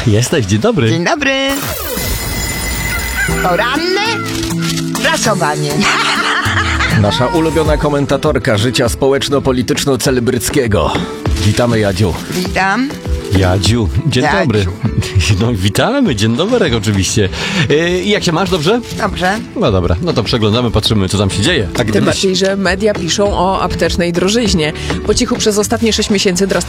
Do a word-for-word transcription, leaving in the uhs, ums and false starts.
Jesteś, dzień dobry. Dzień dobry. Poranne prasowanie. Nasza ulubiona komentatorka życia społeczno-polityczno-celebryckiego. Witamy, Jadziu. Witam. Jadziu, dzień Jadziu. dobry. No witamy, dzień dobry oczywiście. Yy, jak się masz, dobrze? Dobrze. No dobra, no to przeglądamy, patrzymy, co tam się dzieje. A Tym gdybyś... bardziej, że media piszą o aptecznej drożyźnie. Po cichu przez ostatnie sześć miesięcy drastycznie